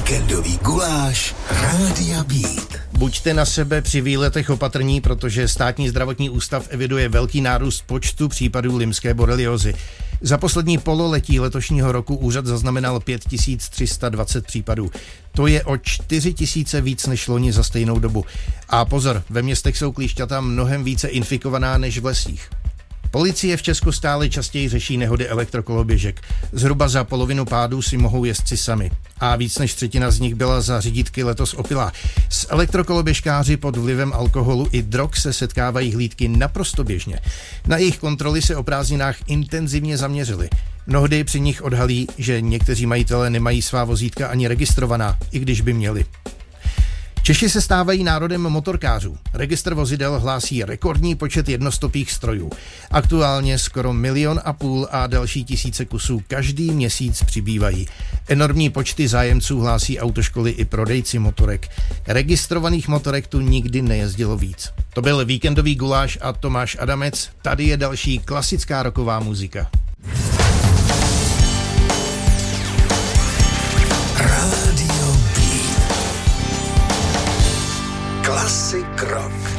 Víkendový guláš Rádia Beat. Buďte na sebe při výletech opatrní, protože Státní zdravotní ústav eviduje velký nárůst počtu případů lymské boreliózy. Za poslední pololetí letošního roku úřad zaznamenal 5320 případů. To je o 4000 víc než loni za stejnou dobu. A pozor, ve městech jsou klíšťata mnohem více infikovaná než v lesích. Policie v Česku stále častěji řeší nehody elektrokoloběžek. Zhruba za polovinu pádů si mohou jezdci sami. A víc než třetina z nich byla za řidítky letos opilá. S elektrokoloběžkáři pod vlivem alkoholu i drog se setkávají hlídky naprosto běžně. Na jejich kontroly se o prázdninách intenzivně zaměřili. Mnohdy při nich odhalí, že někteří majitelé nemají svá vozítka ani registrovaná, i když by měli. Češi se stávají národem motorkářů. Registr vozidel hlásí rekordní počet jednostopých strojů. Aktuálně skoro 1,5 milionu a další tisíce kusů každý měsíc přibývají. Enormní počty zájemců hlásí autoškoly i prodejci motorek. Registrovaných motorek tu nikdy nejezdilo víc. To byl víkendový guláš a Tomáš Adamec. Tady je další klasická rocková muzika. Rádio Beat. Classic rock.